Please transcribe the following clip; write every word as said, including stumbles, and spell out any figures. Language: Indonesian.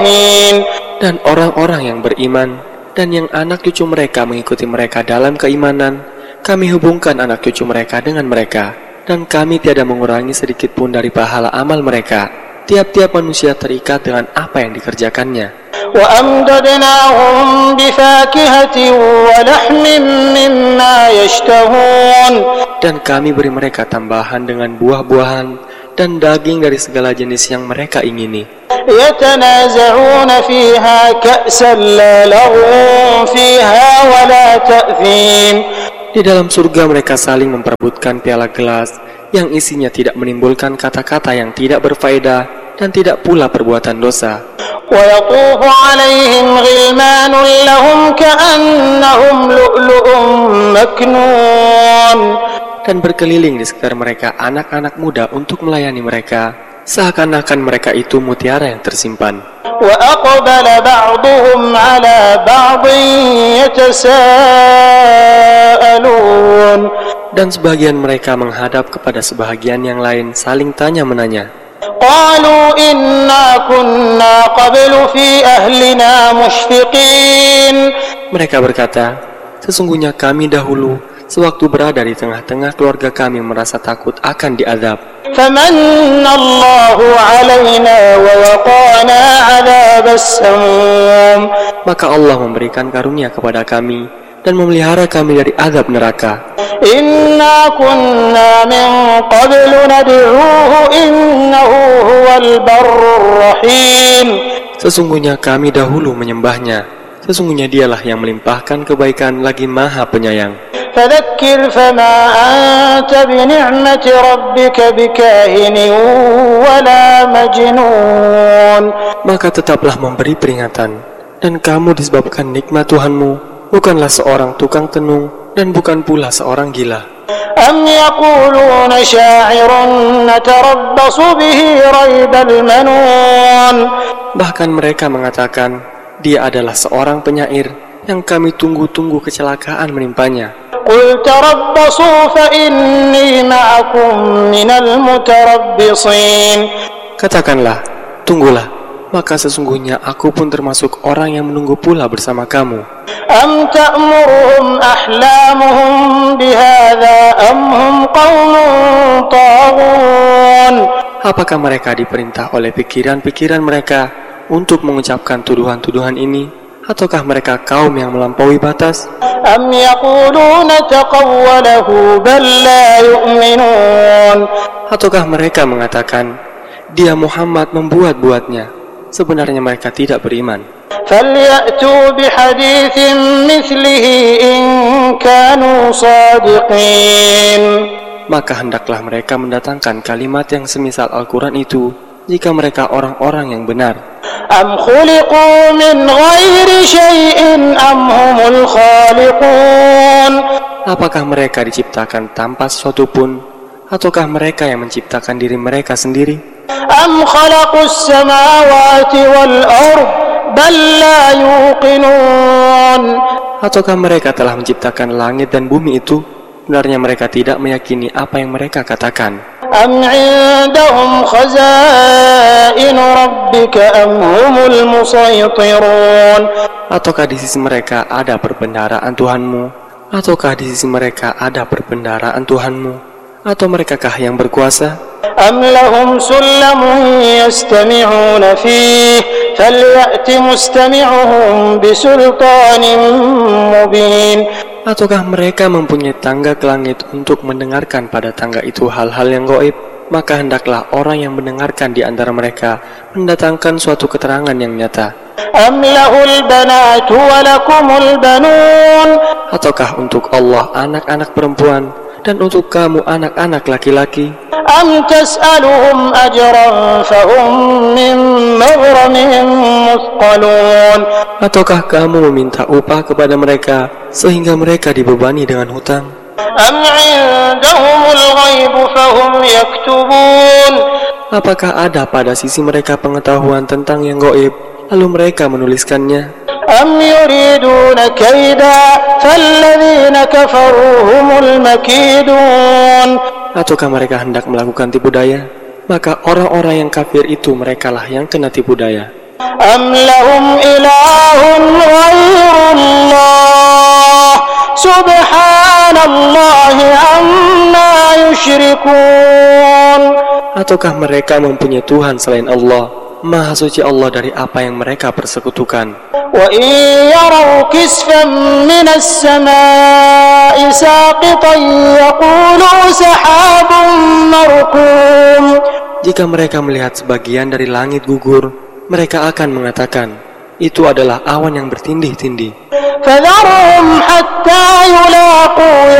Dan orang-orang yang beriman dan yang anak cucu mereka mengikuti mereka dalam keimanan, kami hubungkan anak cucu mereka dengan mereka, dan kami tiada mengurangi sedikit pun dari pahala amal mereka. Tiap-tiap manusia terikat dengan apa yang dikerjakannya. وَأَمْدَدْنَاهُمْ بِفَاكِهَةٍ وَلَحْمٍ مِّمَّا يَشْتَهُونَ. Dan kami beri mereka tambahan dengan buah-buahan dan daging dari segala jenis yang mereka ingini. يَتَنَازَعُونَ فِيهَا كَأْسًا لَّا لَغْوٌ فِيهَا وَلَا تَأْثِيمٌ. Di dalam surga mereka saling memperebutkan piala gelas yang isinya tidak menimbulkan kata-kata yang tidak berfaedah dan tidak pula perbuatan dosa. وَيَطُوفُ عَلَيْهِمْ غِلْمَانٌ لَّهُمْ كَأَنَّهُمْ لُؤْلُؤٌ مَّكْنُونٌ. Dan berkeliling di sekitar mereka anak-anak muda untuk melayani mereka, seakan-akan mereka itu mutiara yang tersimpan. وَأَقْبَلَ بَعْضُهُمْ عَلَى بَعْضٍ يَتَسَاءَلُونَ. Dan sebagian mereka menghadap kepada sebahagian yang lain saling tanya-menanya. قَالُوا إِنَّا كُنَّا قَبْلُ فِي أَهْلِنَا مُشْفِقِينَ. Mereka berkata, sesungguhnya kami dahulu sewaktu berada di tengah-tengah keluarga kami merasa takut akan diazab. فَمَنَّ اللَّهُ عَلَيْنَا وَوَقَانَا عَذَابَ السَّمُومِ. Maka Allah memberikan karunia kepada kami dan memelihara kami dari azab neraka. إِنَّا كُنَّا مِن قَبْلُ نَدْعُوهُ إِنَّهُ هُوَ الْبَرُّ الرَّحِيمُ. Sesungguhnya kami dahulu menyembahnya, sesungguhnya dialah yang melimpahkan kebaikan lagi maha penyayang. فَذَكِّرْ فَمَا أَنْتَ بِنِعْمَةِ رَبِّكَ بِكَاهِنٍ وَلَا مَجْنُونٍ. Maka tetaplah memberi peringatan, dan kamu disebabkan nikmat Tuhanmu bukanlah seorang tukang tenung dan bukan pula seorang gila. أَمْ يَقُولُونَ شَاعِرٌ نَتَرَبَّصُ بِهِ رَيْبَ الْمَنُونِ. Bahkan mereka mengatakan, dia adalah seorang penyair yang kami tunggu-tunggu kecelakaan menimpanya. قُلْ تَرَبَّصُوا فَإِنِّي مَعَكُمْ مِنَ الْمُتَرَبِّصِينَ. Katakanlah, tunggulah, maka sesungguhnya aku pun termasuk orang yang menunggu pula bersama kamu. أَمْ تَأْمُرُهُمْ أَحْلَامُهُمْ بِهَذَا أَمْ هُمْ قَوْمٌ طَاغُونَ. Apakah mereka diperintah oleh pikiran-pikiran mereka untuk mengucapkan tuduhan-tuduhan ini, ataukah mereka kaum yang melampaui batas? أَمْ يَقُولُونَ تَقَوَّلَهُ بَل لَّا يُؤْمِنُونَ. Ataukah mereka mengatakan, dia Muhammad membuat-buatnya, sebenarnya mereka tidak beriman. فَلْيَأْتُوا بِحَدِيثٍ مِثْلِهِ إِن كَانُوا صَادِقِينَ. Maka hendaklah mereka mendatangkan kalimat yang semisal Al-Quran itu, jika mereka orang-orang yang benar. أَمْ خُلِقُوا مِنْ غَيْرِ شَيْءٍ أَمْ هُمُ الْخَالِقُونَ. Apakah mereka diciptakan tanpa sesuatu pun, ataukah mereka yang menciptakan diri mereka sendiri? أَمْ خَلَقُوا السَّمَاوَاتِ وَالْأَرْضَ بَل لَّا يُوقِنُونَ. Ataukah mereka telah menciptakan langit dan bumi itu? Sebenarnya mereka tidak meyakini apa yang mereka katakan. أَمْ عِندَهُمْ خَزَائِنُ رَبِّكَ أَمْ هُمُ الْمُصَيْطِرُونَ. Ataukah di sisi mereka ada perbendaharaan Tuhanmu? Ataukah di sisi mereka ada perbendaharaan Tuhanmu? Atau merekakah yang berkuasa? أَمْ لَهُمْ سُلَّمٌ يَسْتَمِعُونَ فِيهِ فَلْيَأْتِ مُسْتَمِعُهُمْ بِسُلْطَانٍ مُّبِينٍ. Ataukah mereka mempunyai tangga ke langit untuk mendengarkan pada tangga itu hal-hal yang gaib? Maka hendaklah orang yang mendengarkan di antara mereka mendatangkan suatu keterangan yang nyata. أَمْ لَهُ الْبَنَاتُ وَلَكُمُ الْبَنُونَ. Ataukah untuk Allah anak-anak perempuan dan untuk kamu anak-anak laki-laki? أَمْ تَسْأَلُهُمْ أَجْرًا فَهُمْ مِنْ مَغْرَمٍ مُثْقَلُونَ. Ataukah kamu meminta upah kepada mereka sehingga mereka dibebani dengan hutang? أَمْ عِندَهُمُ الْغَيْبُ فَهُمْ يَكْتُبُونَ. Apakah ada pada sisi mereka pengetahuan tentang yang gaib, lalu mereka menuliskannya? أَمْ يُرِيدُونَ كَيْدًا فَالَّذِينَ كَفَرُوا هُمُ الْمَكِيدُونَ. Ataukah mereka hendak melakukan tipu daya? Maka orang-orang yang kafir itu merekalah yang kena tipu daya. أم لهم إله غير الله سبحان الله عما يشركون. Ataukah mereka mempunyai Tuhan selain Allah? Maha suci Allah dari apa yang mereka persekutukan. وَإِنْ يَرَوْا كِسْفًا مِنَ السَّمَاءِ سَاقِطًا يَقُولُوا سَحَابٌ مَرْكُومٌ. Jika mereka melihat sebagian dari langit gugur, mereka akan mengatakan, itu adalah awan yang bertindih-tindih. فَذَرْهُمْ حَتَّى يُلَاقُوا